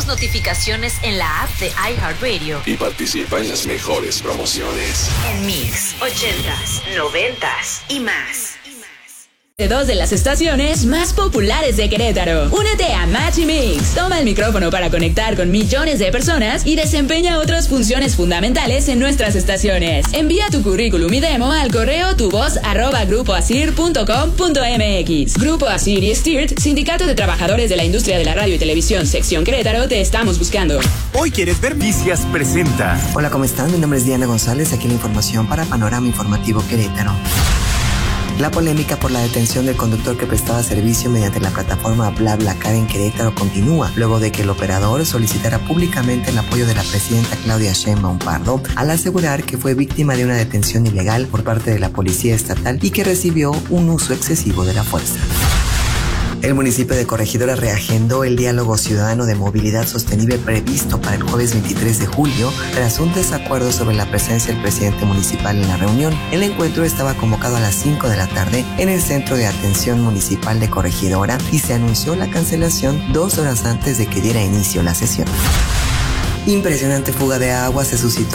notificaciones en la app de iHeartRadio y participa en las mejores promociones. En Mix, 80s, 90s y más. De dos de las estaciones más populares de Querétaro. Únete a Match y Mix. Toma el micrófono para conectar con millones de personas y desempeña otras funciones fundamentales en nuestras estaciones. Envía tu currículum y demo al correo tuvoz@grupoasir.com.mx. Grupo Asir y Stirt, Sindicato de Trabajadores de la Industria de la Radio y Televisión, Sección Querétaro, te estamos buscando. Hoy quieres ver Noticias presenta. Hola, ¿cómo están? Mi nombre es Diana González, aquí la información para Panorama Informativo Querétaro. La polémica por la detención del conductor que prestaba servicio mediante la plataforma BlaBlaCar en Querétaro continúa, luego de que el operador solicitara públicamente el apoyo de la presidenta Claudia Sheinbaum Pardo al asegurar que fue víctima de una detención ilegal por parte de la Policía Estatal y que recibió un uso excesivo de la fuerza. El municipio de Corregidora reagendó el diálogo ciudadano de movilidad sostenible previsto para el jueves 23 de julio tras un desacuerdo sobre la presencia del presidente municipal en la reunión. El encuentro estaba convocado a las 5 de la tarde en el Centro de Atención Municipal de Corregidora y se anunció la cancelación 2 horas antes de que diera inicio la sesión. Impresionante fuga de agua se suscitó